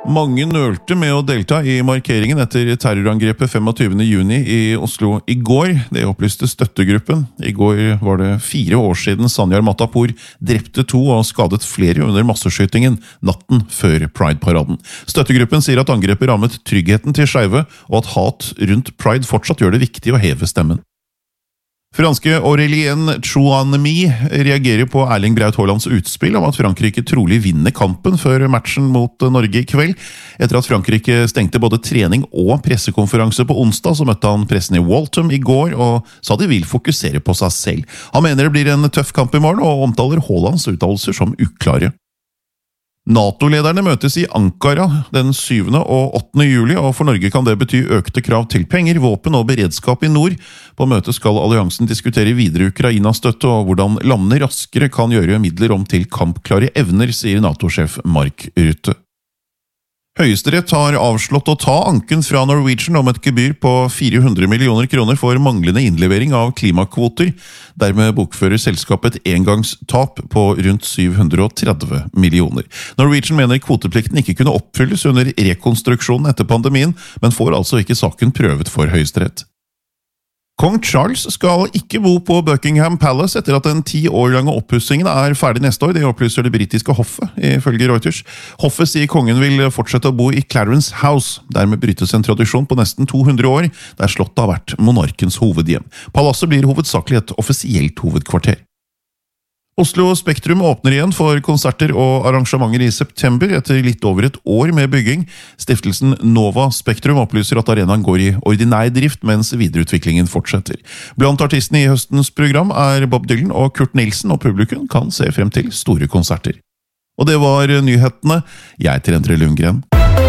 Mange nølte med å delta i markeringen etter terrorangrepet 25. juni i Oslo i går. Det opplyste støttegruppen. I går var det 4 år siden Sanjar Matapour drepte 2 og skadet flere under masseskytingen natten før Pride-paraden. Støttegruppen sier at angrepet rammet tryggheten til skeive, og at hat rundt Pride fortsatt gjør det viktig å heve stemmen. Franske Aurélien Tchouameni reagerer på Erling Braut Haalands utspill om at Frankrike trolig vinner kampen før matchen mot Norge i kveld. Etter at Frankrike stengte både trening og pressekonferanse på onsdag, så møtte han pressen i Waltham i går og sa de vil fokusere på seg selv. Han mener det blir en tøff kamp i morgen og omtaler Haalands uttalelser som uklare. NATO-lederne møtes i Ankara den 7. og 8. juli, og for Norge kan det bety økte krav til penger, våpen og beredskap i nord. På møtet skal alliansen diskutere videre Ukraina-støtte og hvordan landene raskere kan gjøre midler om til kampklare evner, sier NATO-sjef Mark Rutte. Høyesterett har avslått å ta anken fra Norwegian om et gebyr på 400 millioner kroner for manglende innlevering av klimakvoter. Dermed bokfører selskapet et engangstap på rundt 730 millioner. Norwegian mener kvoteplikten ikke kunne oppfylles under rekonstruksjonen etter pandemien, men får altså ikke saken prøvet for Høyesterett. Kong Charles skal ikke bo på Buckingham Palace etter at den 10 år lange oppussingen er ferdig neste år, det opplyser det britiske hoffet, ifølge Reuters. Hoffet sier kongen vil fortsette å bo i Clarence House, dermed brytes en tradisjon på nesten 200 år, der slottet har vært monarkens hovedhjem. Palasset blir hovedsakelig et offisielt hovedkvarter. Oslo Spektrum åpner igjen for konserter og arrangementer i september etter litt over et år med bygging. Stiftelsen Nova Spektrum opplyser at arenaen går i ordinær drift mens videreutviklingen fortsetter. Blant artistene i høstens program er Bob Dylan og Kurt Nielsen, og publikum kan se frem til store konserter. Og det var nyhetene. Jeg heter Endre Lundgren.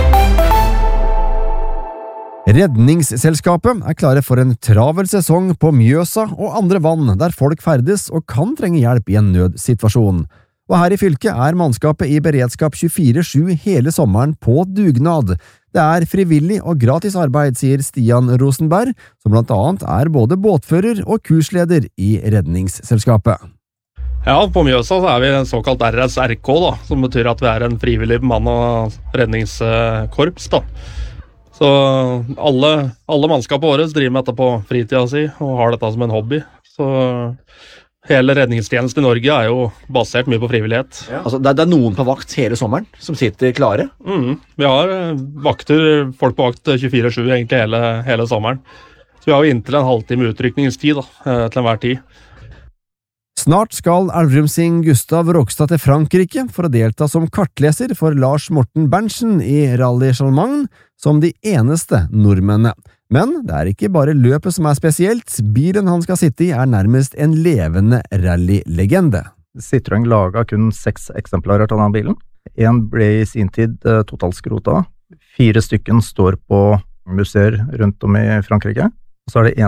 Redningsselskapet er klare for en travel sesong på Mjøsa og andre vann der folk ferdes og kan trenge hjelp i en nødsituasjon. Og her i fylket er mannskapet i beredskap 24/7 hele sommeren på dugnad. Det er frivillig og gratis arbeid, sier Stian Rosenberg, som blant annet er både båtfører og kursleder i Redningsselskapet. Ja, på Mjøsa så er vi en såkalt RSRK, da, som betyr at vi er en frivillig bemannet redningskorps, da. Så alle mannskapet våre driver med dette på fritida si, og har dette som en hobby. Så hele redningstjenesten i Norge er jo basert mye på frivillighet. Ja. Altså, det er noen på vakt hele sommeren som sitter klare? Vi har folk på vakt 24/7 egentlig hele sommeren. Så vi har jo inntil en halvtime utrykningstid da, til enhver tid. Snart skal Elverumsing Gustav Rokstad til Frankrike for å delta som kartleser for Lars Morten Berntsen i Rally Chalmang, som de eneste nordmennene. Men det er ikke bare løpet som er spesielt, bilen han skal sitte i er nærmest en levende rallylegende. Citroën laget kun 6 eksemplarer av denne bilen. En ble i sin tid totalskrota. 4 stykken står på museer rundt om i Frankrike. Og så er det